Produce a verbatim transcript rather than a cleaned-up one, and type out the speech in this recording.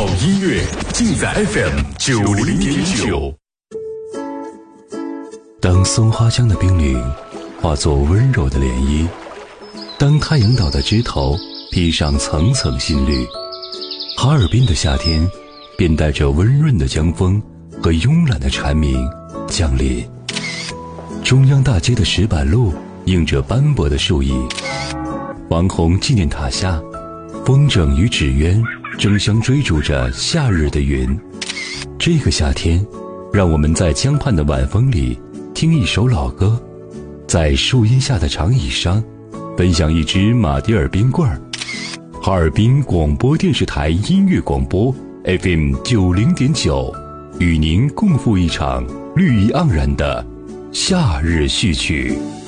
好音乐尽在 F M 九零点九。 当松花江的冰凌化作温柔的涟漪，当太阳岛的枝头披上层层新绿，哈尔滨的夏天便带着温润的江风和慵懒的蝉鸣降临。中央大街的石板路映着斑驳的树影，王洪纪念塔下，风筝与纸鸢争相追逐着夏日的云。这个夏天，让我们在江畔的晚风里听一首老歌，在树荫下的长椅上分享一支马迭尔冰棍儿。哈尔滨广播电视台音乐广播 F M 九零点九，与您共赴一场绿意盎然的夏日序曲。